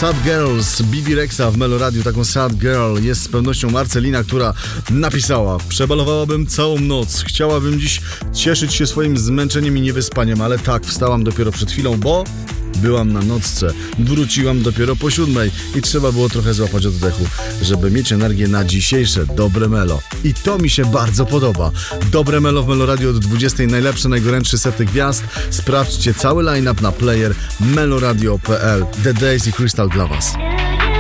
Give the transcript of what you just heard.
Sad Girls, Bibi Rexa w Meloradiu. Taką Sad Girl jest z pewnością Marcelina, która napisała: przebalowałabym całą noc, chciałabym dziś cieszyć się swoim zmęczeniem i niewyspaniem, ale tak, wstałam dopiero przed chwilą, bo byłam na nocce, wróciłam dopiero po 7 i trzeba było trochę złapać oddechu, żeby mieć energię na dzisiejsze dobre melo. I to mi się bardzo podoba. Dobre melo w Meloradio od 20, najlepsze, najgorętsze sety gwiazd. Sprawdźcie cały line-up na player meloradio.pl. The Days i Crystal dla Was.